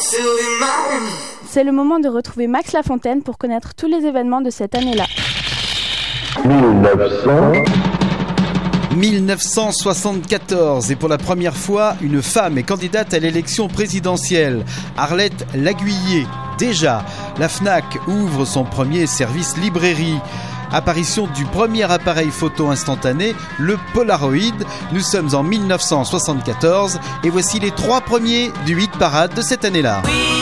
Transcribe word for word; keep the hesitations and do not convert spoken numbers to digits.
C'est le moment de retrouver Max Lafontaine pour connaître tous les événements de cette année-là. mille neuf cent soixante-quatorze et pour la première fois, une femme est candidate à l'élection présidentielle. Arlette Laguiller. Déjà, la Fnac ouvre son premier service librairie. Apparition du premier appareil photo instantané, le Polaroid. Nous sommes en mille neuf cent soixante-quatorze et voici les trois premiers du hit parade de cette année-là.